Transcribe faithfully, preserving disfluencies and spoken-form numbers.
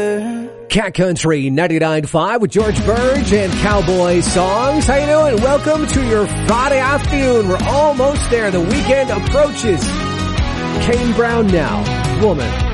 Cat Country ninety-nine point five with George Burge and Cowboy Songs. How you doing? Welcome to your Friday afternoon. We're almost there. The weekend approaches. Kane Brown now. Woman.